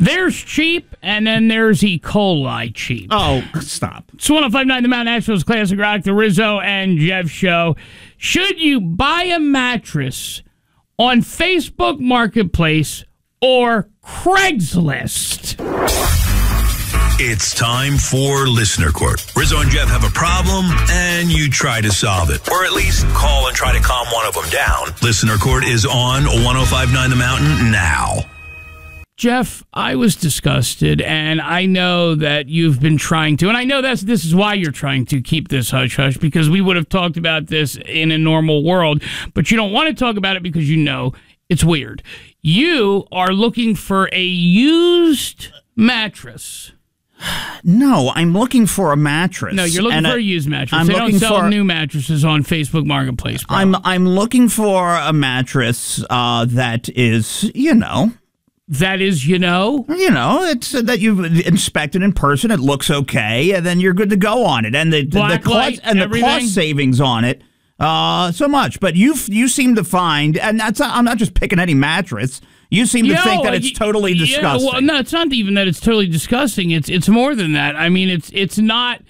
There's cheap, and then there's E. coli cheap. Oh, stop. It's 105.9 The Mountain Nationals Classic Rock, the Rizzo and Jeff Show. Should you buy a mattress on Facebook Marketplace or Craigslist? It's time for Listener Court. Rizzo and Jeff have a problem, and you try to solve it. Or at least call and try to calm one of them down. Listener Court is on 105.9 The Mountain now. Jeff, I was disgusted, and I know that you've been trying to, and I know this is why you're trying to keep this hush-hush, because we would have talked about this in a normal world, but you don't want to talk about it because you know it's weird. You are looking for a used mattress. No, I'm looking for a mattress. No, you're looking for a used mattress. They don't looking sell for new mattresses on Facebook Marketplace. Bro. I'm looking for a mattress that is, That is, it's that you've inspected in person. It looks okay, and then you're good to go on it. And the cost savings on it, so much. But you seem to find, and I'm not just picking any mattress. You seem to think that it's totally disgusting. Well, no, it's not even that it's totally disgusting. It's more than that. I mean, it's not